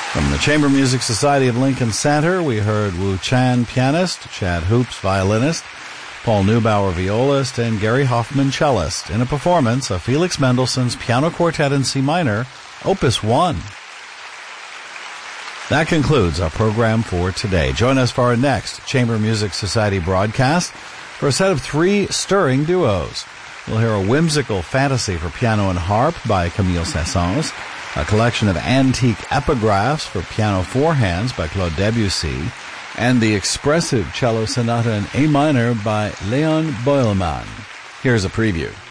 From the Chamber Music Society of Lincoln Center, we heard Wu Chan, pianist, Chad Hoops, violinist, Paul Neubauer, violist, and Gary Hoffman, cellist, in a performance of Felix Mendelssohn's Piano Quartet in C minor, Opus 1. That concludes our program for today. Join us for our next Chamber Music Society broadcast for a set of 3 stirring duos. We'll hear a whimsical fantasy for piano and harp by Camille Saint-Saëns, a collection of antique epigraphs for piano 4 hands by Claude Debussy, and the expressive cello sonata in A minor by Leon Boyleman. Here's a preview.